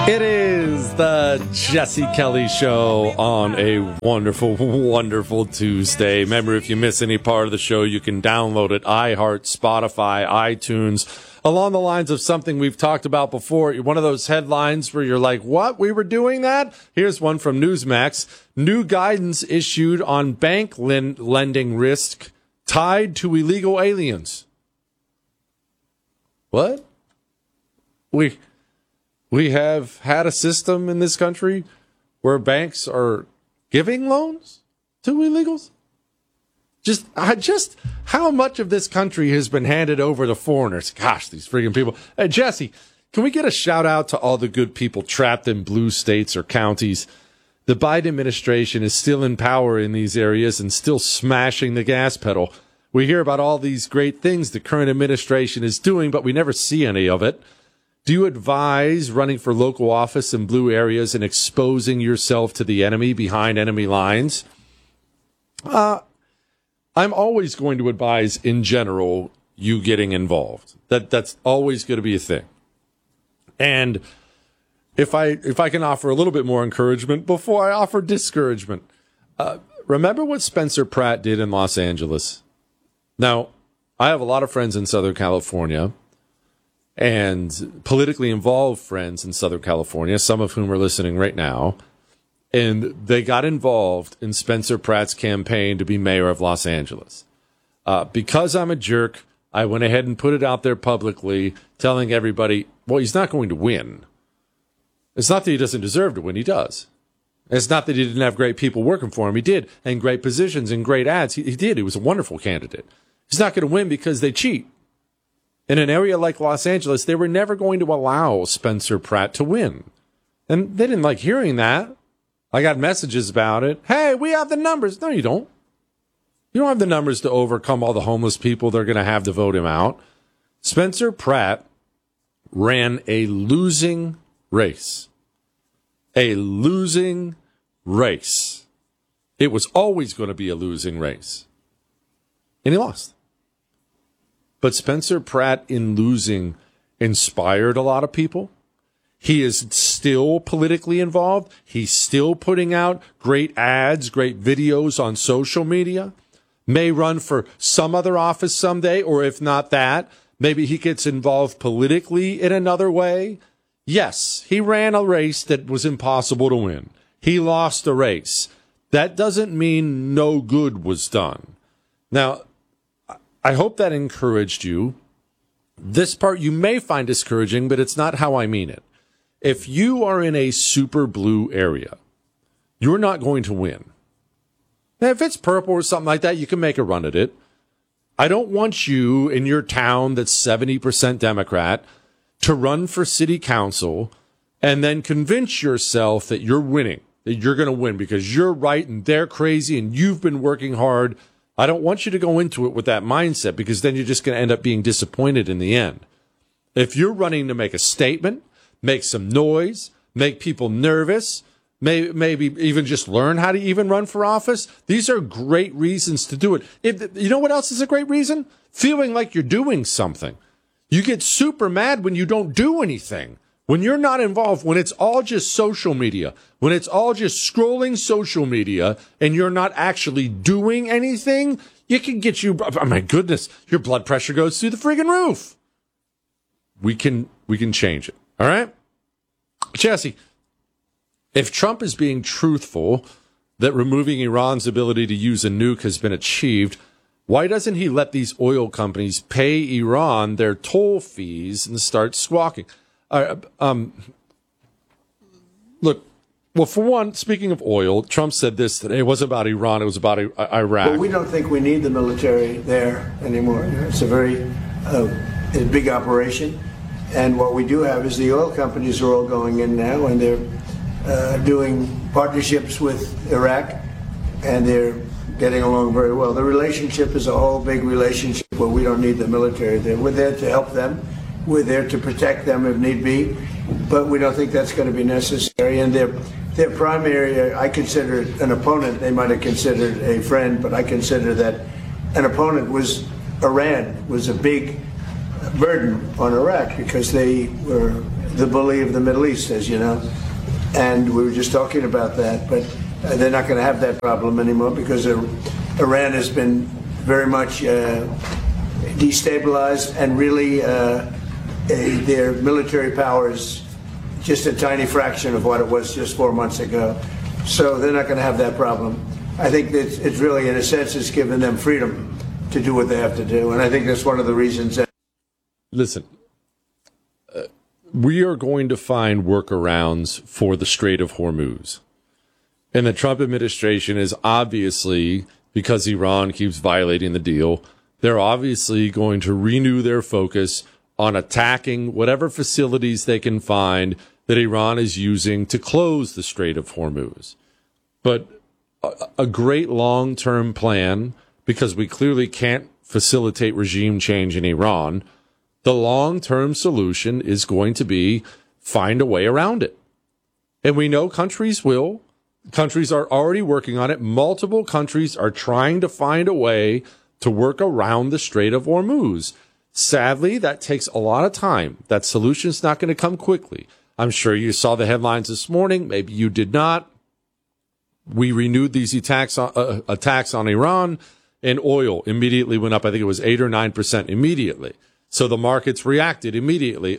It is the Jesse Kelly Show on a wonderful, wonderful Tuesday. Remember, if you miss any part of the show, you can download it, iHeart, Spotify, iTunes, along the lines of something we've talked about before. One of those headlines where you're like, what? We were doing that? Here's one from Newsmax. New guidance issued on bank lending risk tied to illegal aliens. What? We have had a system in this country where banks are giving loans to illegals? Just how much of this country has been handed over to foreigners? Gosh, these freaking people. Hey, Jesse, can we get a shout out to all the good people trapped in blue states or counties? The Biden administration is still in power in these areas and still smashing the gas pedal. We hear about all these great things the current administration is doing, but we never see any of it. Do you advise running for local office in blue areas and exposing yourself to the enemy behind enemy lines? I'm always going to advise, in general, you getting involved. That's always going to be a thing. And if I can offer a little bit more encouragement before I offer discouragement, remember what Spencer Pratt did in Los Angeles? Now, I have a lot of friends in Southern California and politically involved friends in Southern California, some of whom are listening right now, and they got involved in Spencer Pratt's campaign to be mayor of Los Angeles. Because I'm a jerk, I went ahead and put it out there publicly, telling everybody, well, he's not going to win. It's not that he doesn't deserve to win, he does. It's not that he didn't have great people working for him, he did, and great positions and great ads, he did. He was a wonderful candidate. He's not going to win because they cheat. In an area like Los Angeles, they were never going to allow Spencer Pratt to win. And they didn't like hearing that. I got messages about it. Hey, we have the numbers. No, you don't. You don't have the numbers to overcome all the homeless people they're going to have to vote him out. Spencer Pratt ran a losing race. A losing race. It was always going to be a losing race. And he lost. But Spencer Pratt, in losing, inspired a lot of people. He is still politically involved. He's still putting out great ads, great videos on social media. May run for some other office someday, or if not that, maybe he gets involved politically in another way. Yes, he ran a race that was impossible to win. He lost a race. That doesn't mean no good was done. Now, I hope that encouraged you. This part you may find discouraging, but it's not how I mean it. If you are in a super blue area, you're not going to win. Now, if it's purple or something like that, you can make a run at it. I don't want you in your town that's 70% Democrat to run for city council and then convince yourself that you're winning, that you're going to win because you're right and they're crazy and you've been working hard. I don't want you to go into it with that mindset because then you're just going to end up being disappointed in the end. If you're running to make a statement, make some noise, make people nervous, maybe even just learn how to even run for office, these are great reasons to do it. You know what else is a great reason? Feeling like you're doing something. You get super mad when you don't do anything. When you're not involved, when it's all just social media, when it's all just scrolling social media and you're not actually doing anything, it can get you, oh my goodness, your blood pressure goes through the friggin' roof. We can change it. All right? Jesse, if Trump is being truthful that removing Iran's ability to use a nuke has been achieved, why doesn't he let these oil companies pay Iran their toll fees and start squawking? Look, well, for one, speaking of oil, Trump said this today. It wasn't about Iran. It was about Iraq. Well, we don't think we need the military there anymore. It's a very a big operation. And what we do have is the oil companies are all going in now, and they're doing partnerships with Iraq, and they're getting along very well. The relationship is a whole big relationship where we don't need the military there. We're there to help them. We're there to protect them if need be, but we don't think that's going to be necessary. And their primary, I consider an opponent. They might have considered a friend, but I consider that an opponent was Iran, was a big burden on Iraq because they the bully of the Middle East, as you know. And we were just talking about that, but they're not going to have that problem anymore because Iran has been very much destabilized, and really their military power is just a tiny fraction of what it was just 4 months ago. So they're not going to have that problem. I think that it's really, in a sense, it's given them freedom to do what they have to do. And I think that's one of the reasons that... Listen, we are going to find workarounds for the Strait of Hormuz. And the Trump administration is obviously, because Iran keeps violating the deal, they're obviously going to renew their focus on attacking whatever facilities they can find that Iran is using to close the Strait of Hormuz. But a great long-term plan, because we clearly can't facilitate regime change in Iran, the long-term solution is going to be find a way around it. And we know countries will. Countries are already working on it. Multiple countries are trying to find a way to work around the Strait of Hormuz. Sadly, that takes a lot of time. That solution's not going to come quickly. I'm sure you saw the headlines this morning. Maybe you did not. We renewed these attacks on Iran, and oil immediately went up. I think it was 8 or 9% immediately. So the markets reacted immediately.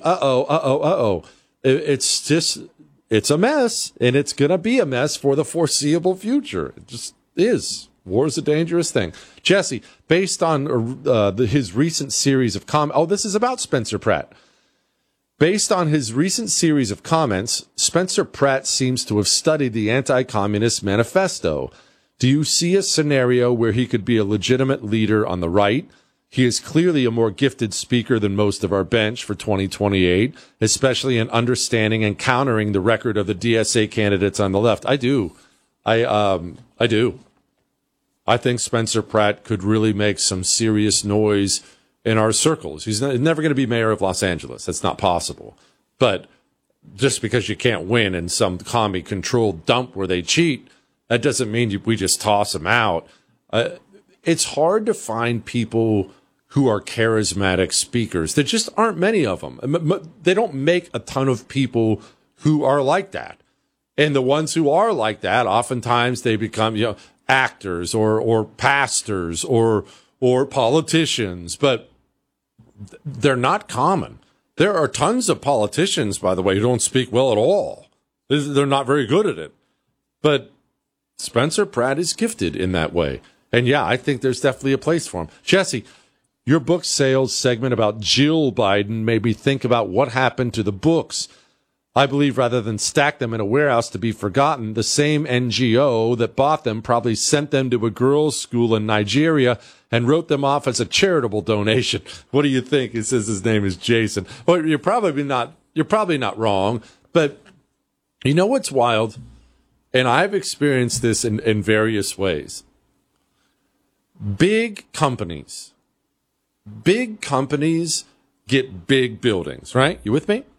It's a mess, and it's going to be a mess for the foreseeable future. It just is. War is a dangerous thing. Jesse, based on his recent series of this is about Spencer Pratt. Based on his recent series of comments, Spencer Pratt seems to have studied the Anti-Communist Manifesto. Do you see a scenario where he could be a legitimate leader on the right? He is clearly a more gifted speaker than most of our bench for 2028, especially in understanding and countering the record of the DSA candidates on the left. I do. I do. I think Spencer Pratt could really make some serious noise in our circles. He's never going to be mayor of Los Angeles. That's not possible. But just because you can't win in some commie-controlled dump where they cheat, that doesn't mean we just toss him out. It's hard to find people who are charismatic speakers. There just aren't many of them. They don't make a ton of people who are like that. And the ones who are like that, oftentimes they become, actors or pastors or politicians, but they're not common. There are tons of politicians, by the way, who don't speak well at all. They're not very good at it. But Spencer Pratt is gifted in that way. And yeah, I think there's definitely a place for him. Jesse, your book sales segment about Jill Biden made me think about what happened to the books. I believe rather than stack them in a warehouse to be forgotten, the same NGO that bought them probably sent them to a girls' school in Nigeria and wrote them off as a charitable donation. What do you think? It says his name is Jason. Well, you're probably not wrong, but you know what's wild? And I've experienced this in various ways. Big companies get big buildings, right? You with me?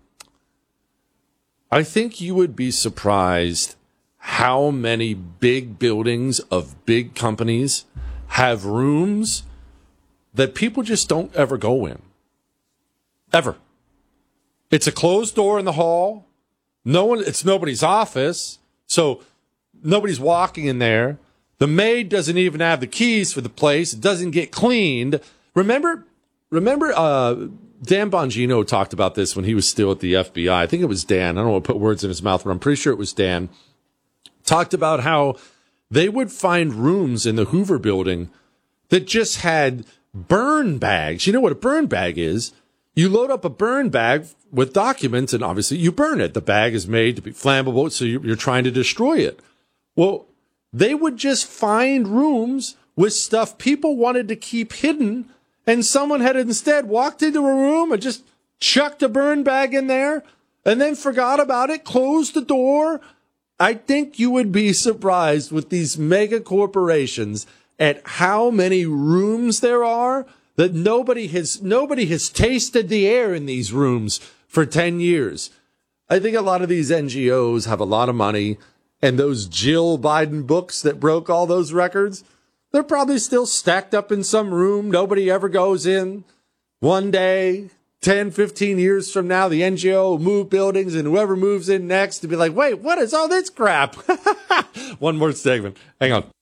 I think you would be surprised how many big buildings of big companies have rooms that people just don't ever go in. Ever. It's a closed door in the hall. It's nobody's office. So nobody's walking in there. The maid doesn't even have the keys for the place. It doesn't get cleaned. Remember, Dan Bongino talked about this when he was still at the FBI. I think it was Dan. I don't want to put words in his mouth, but I'm pretty sure it was Dan. Talked about how they would find rooms in the Hoover building that just had burn bags. You know what a burn bag is? You load up a burn bag with documents, and obviously you burn it. The bag is made to be flammable, so you're trying to destroy it. Well, they would just find rooms with stuff people wanted to keep hidden, and someone had instead walked into a room and just chucked a burn bag in there and then forgot about it, closed the door. I think you would be surprised with these mega corporations at how many rooms there are that nobody has tasted the air in these rooms for 10 years. I think a lot of these NGOs have a lot of money, and those Jill Biden books that broke all those records, they're probably still stacked up in some room nobody ever goes in. One day, 10, 15 years from now, the NGO will move buildings and whoever moves in next to be like, wait, what is all this crap? One more segment. Hang on.